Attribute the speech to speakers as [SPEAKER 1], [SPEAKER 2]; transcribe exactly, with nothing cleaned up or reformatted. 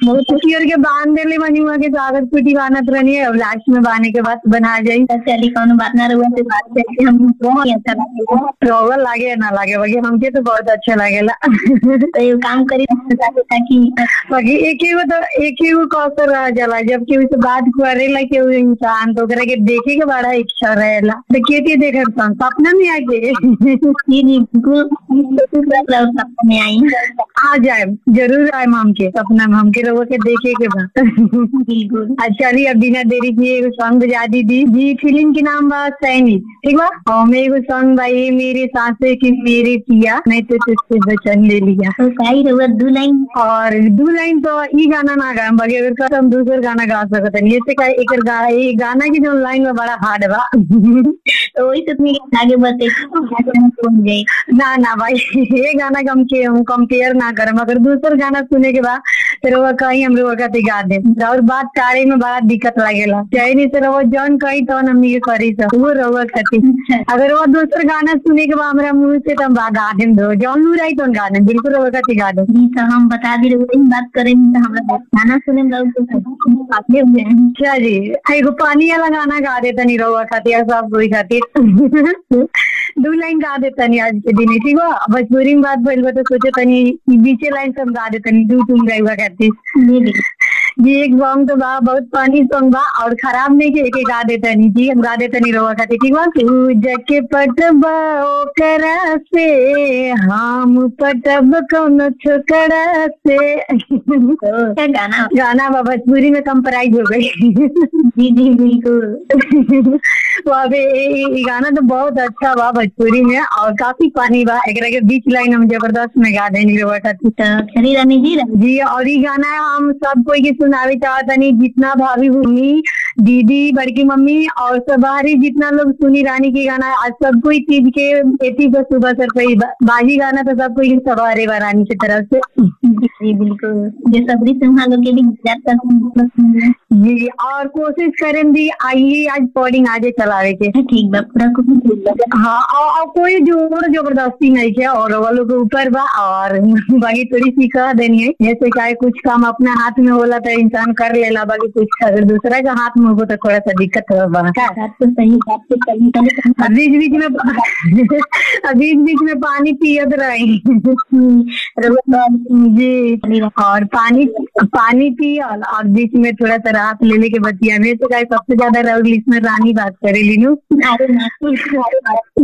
[SPEAKER 1] बहुत कियर के बांध देले बनी हुआ के स्वागत कुटी बानत रहनी है। अब लास्ट में बाने के बाद बना जाई।
[SPEAKER 2] चली कौन बात ना रहुआ से बात करके हम बहुत अच्छा लगे।
[SPEAKER 1] रोवल लागे ना लागे बाकी हमके तो बहुत अच्छा लागेला।
[SPEAKER 2] तो ये काम करी ताकि
[SPEAKER 1] बाकी एक ही वो तो एक ही वो कौशल रह जाला जब कि उससे बात करेला के वो इंसान तो ओकरा के देखे के बड़ा इच्छा रहेला। तो के के देखत सन सपना में आके
[SPEAKER 2] जी जी बिल्कुल सपने आई
[SPEAKER 1] आ जाए जरूर आए हम के सपना में हमके रहुआ के देखे के बाद।
[SPEAKER 2] बिल्कुल।
[SPEAKER 1] अच्छा चलिए अब बिना देरी किए एगो सॉन्ग बजा दी दी जी। फिल्म के नाम बा सैनिक, ठीक बा। और मैं एगो सॉन्ग बा ये मेरे सांसे की मेरे पिया मैं तो तुझसे वचन ले लिया।
[SPEAKER 2] तो सही रहुआ दो लाइन
[SPEAKER 1] और दो लाइन तो ई गाना ना गाएम बाकी अगर कर हम दूसर गाना गा सकत हनी। ऐसे का एकर गा ये गाना की जो लाइन में बड़ा हार्ड बा।
[SPEAKER 2] तो वही तो तुम्हें आगे बढ़ते कौन जाए
[SPEAKER 1] ना ना भाई ये गाना कम के हम कंपेयर ना करम। अगर दूसर गाना सुने के बाद फिर वो कहीं हम लोग का गा दे और बात टारे में बड़ा दिक्कत लगेला। चाहे नहीं तो वो जौन कही तो हमनी के करी सब वो रहुआ खातिर। अगर वो दूसर गाना सुने के बाद हमारा मुंह से तो गा दे दो जौन लू रही तो गा दे बिल्कुल रहुआ खातिर गा दे।
[SPEAKER 2] तो हम बता दी रहुआ बात करें तो हमरा गाना सुने आगे हुए
[SPEAKER 1] अच्छा जी एगो पानी वाला गाना गा देता नहीं रहुआ खातिर सब कोई खातिर। दो लाइन गा देता नहीं आज के दिन, ठीक बा। भोजपुरी में बात भइल बा तो सोचे तनी बीचे लाइन सब गा देता नहीं दू तुम गाइबा खातिर। ये एक सॉन्ग तो बा बहुत पानी सॉन्ग बा और खराब नहीं के एक गा देता नहीं जी हम गा देता नहीं रहुआ खातिर, ठीक बा। तू जके पटबा ओकरा से हम पटब कौन छोकरा से।
[SPEAKER 2] क्या गाना
[SPEAKER 1] गाना बा भोजपुरी में कंप्राइज हो गई।
[SPEAKER 2] जी जी बिल्कुल।
[SPEAKER 1] ये गाना तो बहुत अच्छा बा भोजपुरी में और काफी पानी बा। एकरा के बीच लाइन हम जबरदस्त में गा देनी रहुआ खातिर।
[SPEAKER 2] खरी रानी जी
[SPEAKER 1] जी और ये गाना हम सब कोई के सुनावे चाहता नहीं जितना भाभी भूमि दीदी बड़की मम्मी और सब बाहरी जितना लोग सुनी रानी की गाना आज सब कोई चीज के एटी पर सुबह सर पे बाजी गाना तो सब कोई सवारे बा रानी की तरफ से।
[SPEAKER 2] जी बिल्कुल जो सबरी सिंहा लोग के लिए
[SPEAKER 1] जी और कोशिश करें दी आइए आज पॉडिंग आगे चलावे के
[SPEAKER 2] ठीक बा पूरा
[SPEAKER 1] हाँ और, और कोई जोर जबरदस्ती नहीं किया और वो लोग ऊपर बा और बाकी थोड़ी सीखा देनी है। जैसे क्या कुछ काम अपना हाथ में होला तो इंसान कर लेला बाकी कुछ अगर दूसरा का हाथ में हो तो थोड़ा सा दिक्कत होगा।
[SPEAKER 2] तो सही बात
[SPEAKER 1] बीच बीच में बीच बीच में पानी पियत रही जी और पानी पानी पियल और बीच में थोड़ा सा राहत लेने के बतिया में तो सबसे ज्यादा लिस्नर रानी बात करेली नु।